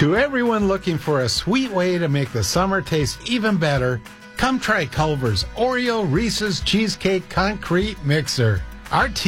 To everyone looking for a sweet way to make the summer taste even better, come try Culver's Oreo Reese's Cheesecake Concrete Mixer. Our